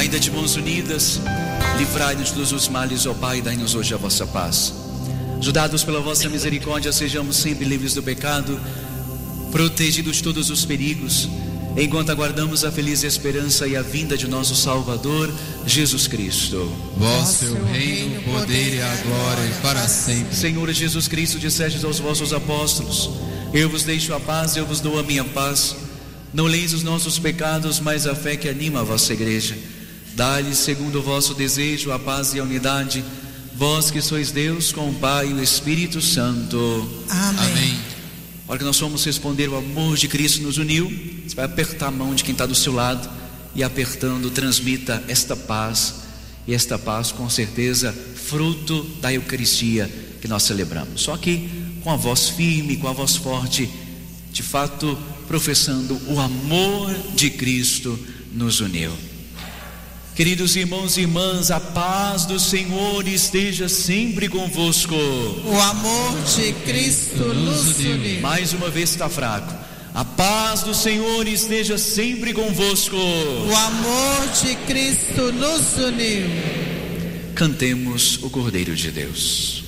Ainda de mãos unidas, livrai-nos de todos os males, ó Pai, dai-nos hoje a vossa paz. Ajudados pela vossa misericórdia, sejamos sempre livres do pecado, protegidos de todos os perigos, enquanto aguardamos a feliz esperança e a vinda de nosso Salvador, Jesus Cristo. Vosso é o reino, o poder e a glória para sempre. Senhor Jesus Cristo, dissestes aos vossos apóstolos: eu vos deixo a paz, eu vos dou a minha paz. Não leis os nossos pecados, mas a fé que anima a vossa igreja. Dai-lhes, segundo o vosso desejo, a paz e a unidade, vós que sois Deus, com o Pai e o Espírito Santo. Amém. A hora que nós vamos responder, o amor de Cristo nos uniu. Você vai apertar a mão de quem está do seu lado, e apertando, transmita esta paz. E esta paz, com certeza, fruto da Eucaristia que nós celebramos. Só que com a voz firme, com a voz forte, de fato, professando o amor de Cristo nos uniu. Queridos irmãos e irmãs, a paz do Senhor esteja sempre convosco. O amor de Cristo nos uniu. Mais uma vez está fraco. A paz do Senhor esteja sempre convosco. O amor de Cristo nos uniu. Cantemos o Cordeiro de Deus.